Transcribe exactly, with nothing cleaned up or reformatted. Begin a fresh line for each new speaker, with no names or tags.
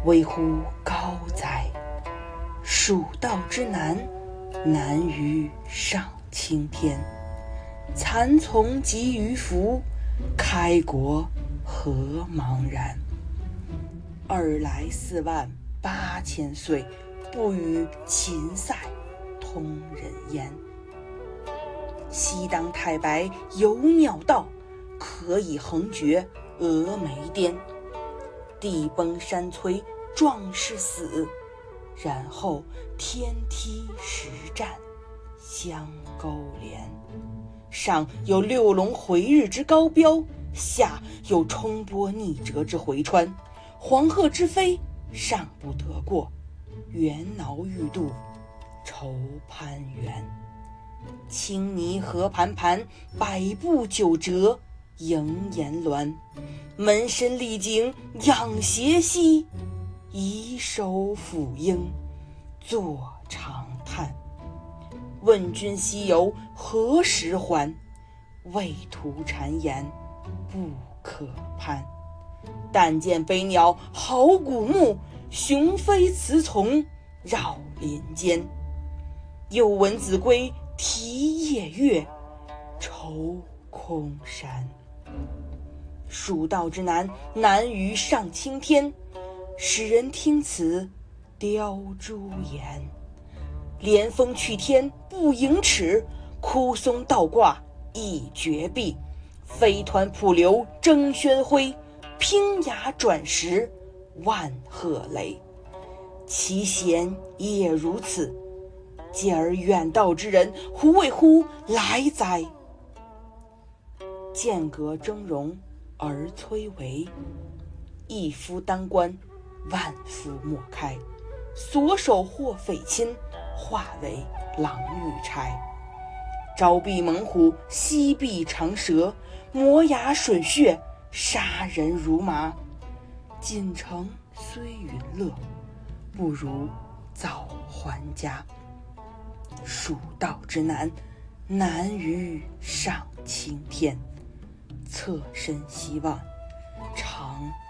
危乎高哉！蜀道之难，难于上青天。蚕丛及鱼凫，开国何茫然。尔来四万八千岁，不与秦塞通人烟。西当太白有鸟道，可以横绝峨眉巅。地崩山摧壮士死，然后天梯石栈相勾连。上有六龙回日之高标，下有冲波逆折之回川。黄鹤之飞尚不得过，猿猱欲度愁攀援。青泥河盘盘，百步九折萦岩峦。门深丽景仰斜溪，以手抚膺坐长叹。问君西游何时还？畏途谗言不可攀。但见飞鸟好古木，雄飞雌从绕林间。又闻子规啼夜月，愁空山。蜀道之难，难于上青天。使人听此凋朱颜。连峰去天不盈尺，枯松倒挂一绝壁。飞湍瀑流争喧哗，拼崖转石万壑雷。其险也如此，嗟而远道之人，胡为乎来哉？间隔峥嵘而崔嵬，一夫当关，万夫莫开。所守或匪侵，化为狼欲豺。朝避猛虎，夕避长蛇，磨牙吮血，杀人如麻。锦城虽云乐，不如早还家。蜀道之难，难于上青天。侧身希望，常